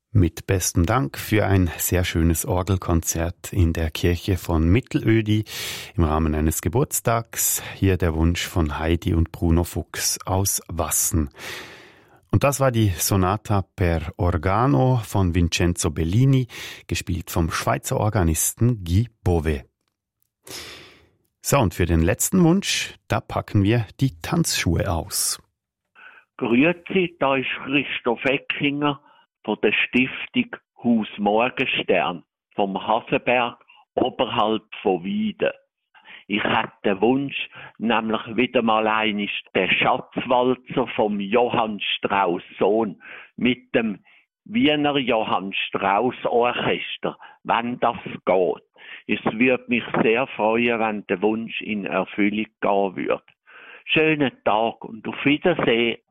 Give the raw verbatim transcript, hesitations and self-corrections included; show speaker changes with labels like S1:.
S1: Mit bestem Dank für ein sehr schönes Orgelkonzert in der Kirche von Mittelödi im Rahmen eines Geburtstags. Hier der Wunsch von Heidi und Bruno Fuchs aus Wassen. Und das war die Sonata per Organo von Vincenzo Bellini, gespielt vom Schweizer Organisten Guy Bovet. So, und für den letzten Wunsch, da packen wir die Tanzschuhe aus.
S2: Grüezi, da ist Christoph Eckinger von der Stiftung Haus Morgenstern vom Hasenberg oberhalb von Weiden. Ich hätte den Wunsch, nämlich wieder mal einmal den Schatzwalzer vom Johann Strauss Sohn mit dem Wiener Johann Strauss Orchester, wenn das geht. Es würde mich sehr freuen, wenn der Wunsch in Erfüllung gehen würde. Schönen Tag und auf Wiedersehen.